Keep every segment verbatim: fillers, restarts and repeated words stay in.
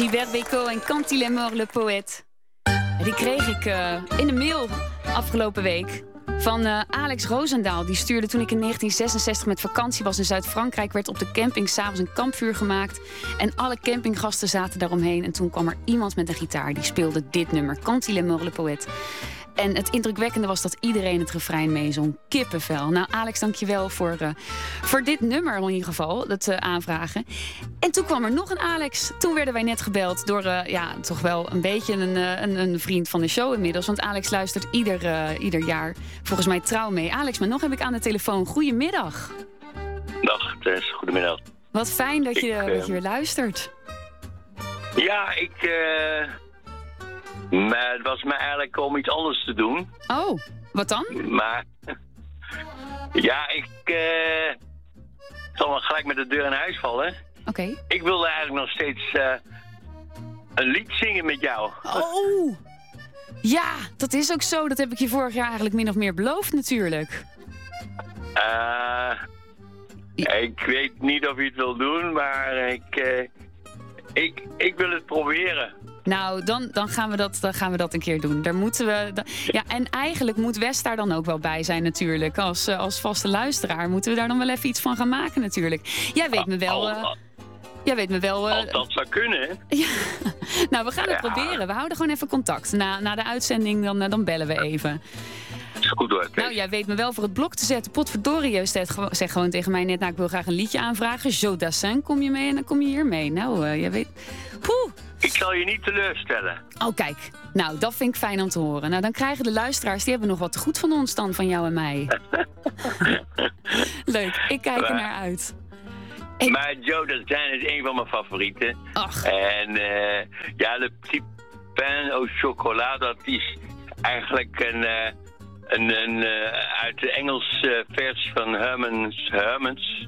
Gilbert Bécaud en Quand il est mort le poète. Die kreeg ik uh, in de mail afgelopen week van uh, Alex Roosendaal. Die stuurde toen ik in negentien zesenzestig met vakantie was in Zuid-Frankrijk, werd op de camping 's avonds een kampvuur gemaakt. En alle campinggasten zaten daaromheen. En toen kwam er iemand met een gitaar die speelde dit nummer. Quand il est mort le poète. En het indrukwekkende was dat iedereen het refrein meezong. Kippenvel. Nou, Alex, dankjewel voor, uh, voor dit nummer in ieder geval, dat uh, aanvragen. En toen kwam er nog een Alex. Toen werden wij net gebeld door uh, ja, toch wel een beetje een, uh, een, een vriend van de show inmiddels. Want Alex luistert ieder, uh, ieder jaar volgens mij trouw mee. Alex, maar nog heb ik aan de telefoon. Goedemiddag. Dag Tess, goedemiddag. Wat fijn dat je, ik, uh, dat je weer luistert. Ja, ik... Uh... Maar het was me eigenlijk om iets anders te doen. Oh, wat dan? Maar, ja, ik uh, zal wel gelijk met de deur in huis vallen. Oké. Okay. Ik wilde eigenlijk nog steeds uh, een lied zingen met jou. Oh, ja, dat is ook zo. Dat heb ik je vorig jaar eigenlijk min of meer beloofd natuurlijk. Uh, ik weet niet of je het wil doen, maar ik, uh, ik, ik wil het proberen. Nou, dan, dan, gaan we dat, dan gaan we dat een keer doen. Daar moeten we. Da- ja, en eigenlijk moet West daar dan ook wel bij zijn, natuurlijk. Als, als vaste luisteraar moeten we daar dan wel even iets van gaan maken, natuurlijk. Jij weet me wel. Uh, jij weet me wel. Uh, Als dat zou kunnen, hè? Ja. Nou, we gaan het ja. proberen. We houden gewoon even contact. Na, na de uitzending, dan, dan bellen we even. Is goed hoor. Nou, jij weet me wel voor het blok te zetten. Potverdorie, je zegt gewoon tegen mij net, nou, ik wil graag een liedje aanvragen. Jo Dassin, kom je mee en dan kom je hier mee. Nou, uh, jij weet. Poeh. Ik zal je niet teleurstellen. Oh, kijk. Nou, dat vind ik fijn om te horen. Nou, dan krijgen de luisteraars, die hebben nog wat te goed van ons dan, van jou en mij. Leuk, ik kijk er naar uit. Ik... Maar Jo Dassin is een van mijn favorieten. Ach. En uh, ja, Le Petit Pain au Chocolat, dat is eigenlijk een... Uh, een, een uh, uit de Engelse versie van Hermans Hermans.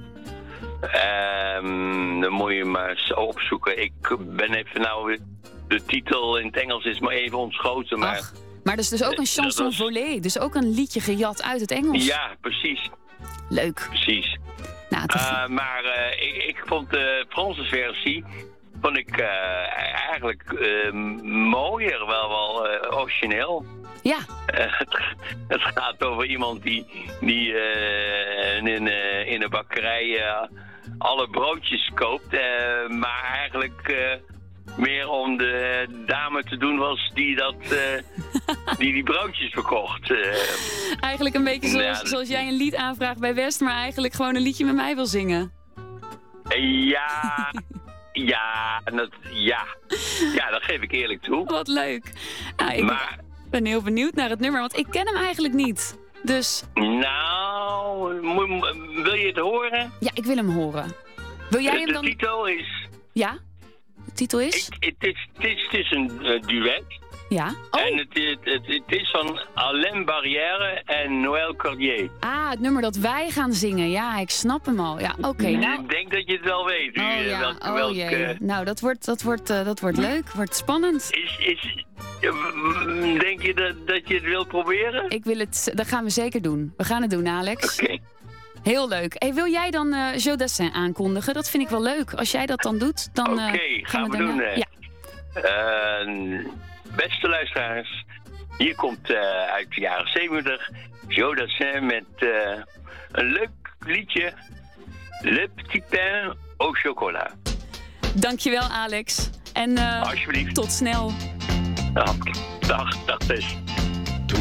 Um, dan moet je maar eens opzoeken. Ik ben even nou... De titel in het Engels is maar even ontschoten. Maar, Ach, maar dat is dus ook een chanson was... volée. Dus ook een liedje gejat uit het Engels. Ja, precies. Leuk. Precies. Nou, uh, maar uh, ik, ik vond de Franse versie... vond ik uh, eigenlijk uh, mooier. Wel wel uh, origineel. Ja. Uh, het, het gaat over iemand die, die uh, in, uh, in een bakkerij uh, alle broodjes koopt. Uh, maar eigenlijk uh, meer om de dame te doen was die, dat, uh, die die broodjes verkocht. Uh, eigenlijk een beetje zoals, ja, zoals jij een lied aanvraagt bij West, maar eigenlijk gewoon een liedje met mij wil zingen. Ja... Ja, dat, ja. ja, dat geef ik eerlijk toe. Wat leuk. Nou, ik maar, ben heel benieuwd naar het nummer, want ik ken hem eigenlijk niet. Dus... Nou, wil je het horen? Ja, ik wil hem horen. Wil jij de, hem dan... De titel is... Ja? De titel is? Ik, het, is het, is, het is een uh, duet. Ja? Oh. En het, het, het, het is van Alain Barrière en Noël Cordier. Ah, het nummer dat wij gaan zingen. Ja, ik snap hem al. Ja, oké. Okay, nou... Ik denk dat je het wel weet. Oh u, ja, welke, oh welke... jee. Nou, dat wordt, dat wordt, uh, dat wordt leuk. Wordt spannend. Is, is, denk je dat, dat je het wilt proberen? Ik wil het, dat gaan we zeker doen. We gaan het doen, Alex. Oké. Okay. Heel leuk. Hey, wil jij dan uh, Jo Dassin aankondigen? Dat vind ik wel leuk. Als jij dat dan doet, dan uh, Oké, okay, gaan, gaan we, we doen. Uh, ja. Uh, beste luisteraars, hier komt uh, uit de jaren zeventig Jo Dassin met uh, een leuk liedje, Le Petit Pain au Chocolat. Dankjewel, Alex. En uh, alsjeblieft. Tot snel. Dag, dag, dag Tess.